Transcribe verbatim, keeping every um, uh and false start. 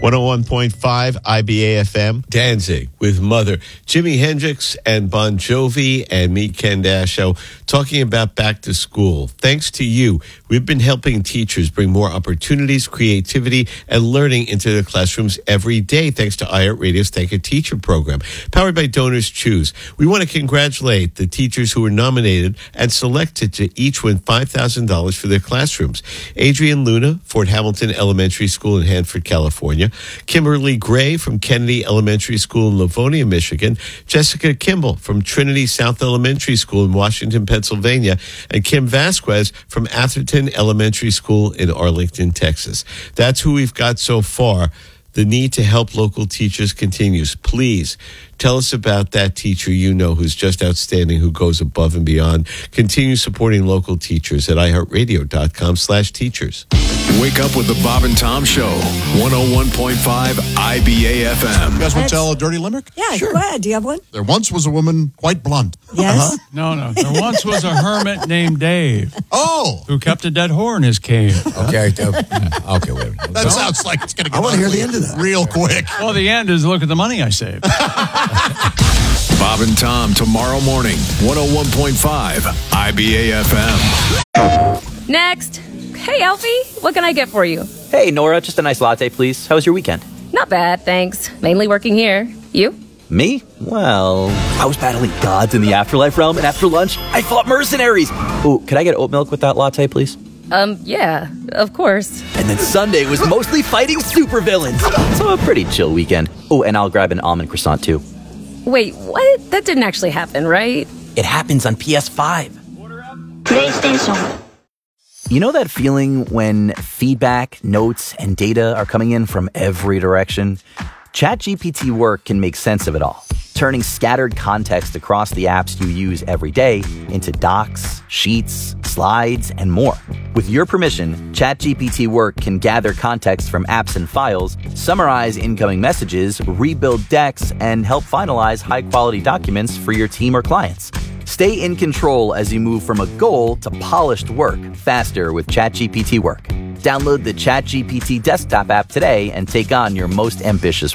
one oh one point five I B A F M. Danzig with Mother. Jimi Hendrix and Bon Jovi and me, Ken Dashow, talking about back to school. Thanks to you, we've been helping teachers bring more opportunities, creativity, and learning into their classrooms every day, thanks to iHeartRadio's Thank a Teacher program, powered by Donors Choose. We want to congratulate the teachers who were nominated and selected to each win five thousand dollars for their classrooms. Adrian Luna, Fort Hamilton Elementary School in Hanford, California. Kimberly Gray from Kennedy Elementary School in Livonia, Michigan. Jessica Kimball from Trinity South Elementary School in Washington, Pennsylvania. And Kim Vasquez from Atherton Elementary School in Arlington, Texas. That's who we've got so far. The need to help local teachers continues. Please tell us about that teacher you know who's just outstanding, who goes above and beyond. Continue supporting local teachers at iHeartRadio.com slash teachers. Wake up with the Bob and Tom Show, one oh one point five I B A F M. You guys want to tell a dirty limerick? Yeah, sure. Go ahead. Do you have one? There once was a woman quite blunt. Yes. Uh-huh. No, no. There once was a hermit named Dave. Oh. Who kept a dead whore in his cave. Okay, okay, wait a minute. That sounds like it's going to get I want to hear ugly the end of that. real quick. Well, the end is look at the money I saved. Bob and Tom tomorrow morning, one oh one point five I B A F M. Next. Hey, Alfie. What can I get for you? Hey, Nora, just a nice latte, please. How was your weekend? Not bad, thanks. Mainly working here. You? Me? Well, I was battling gods in the afterlife realm, and after lunch, I fought mercenaries. Ooh, could I get oat milk with that latte, please? Um, yeah, of course. And then Sunday was mostly fighting supervillains. So a pretty chill weekend. Oh, and I'll grab an almond croissant, too. Wait, what? That didn't actually happen, right? It happens on P S five. PlayStation. You know that feeling when feedback, notes, and data are coming in from every direction? ChatGPT Work can make sense of it all, turning scattered context across the apps you use every day into docs, sheets, slides, and more. With your permission, ChatGPT Work can gather context from apps and files, summarize incoming messages, rebuild decks, and help finalize high-quality documents for your team or clients. Stay in control as you move from a goal to polished work faster with ChatGPT Work. Download the ChatGPT desktop app today and take on your most ambitious